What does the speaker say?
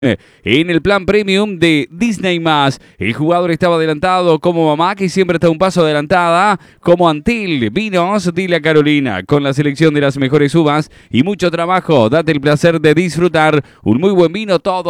En el plan premium de Disney+, el jugador estaba adelantado como mamá, que siempre está un paso adelantada, como Antil. Vinos, dile a Carolina, con la selección de las mejores uvas y mucho trabajo. Date el placer de disfrutar un muy buen vino todo.